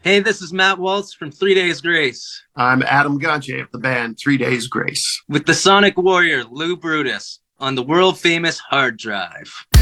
Hey, this is Matt Waltz from 3 Days Grace I'm Adam Gonche of the band 3 Days Grace. with the Sonic Warrior Lou Brutus on the world famous Hard Drive.